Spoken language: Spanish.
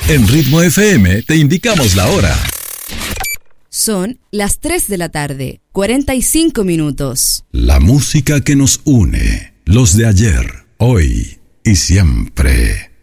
En Ritmo FM te indicamos la hora. Son las 3 de la tarde, 45 minutos. La música que nos une, los de ayer, hoy y siempre.